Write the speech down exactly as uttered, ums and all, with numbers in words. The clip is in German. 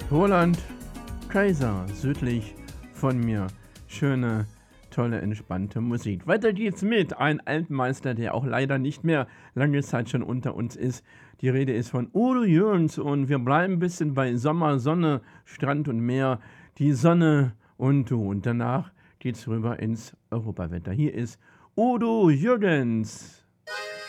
Roland Kaiser, südlich von mir. Schöne, tolle, entspannte Musik. Weiter geht's mit einem Altmeister, der auch leider nicht mehr lange Zeit schon unter uns ist. Die Rede ist von Udo Jürgens und wir bleiben ein bisschen bei Sommer, Sonne, Strand und Meer. Die Sonne und du. Und danach geht's rüber ins Europawetter. Hier ist Udo Jürgens.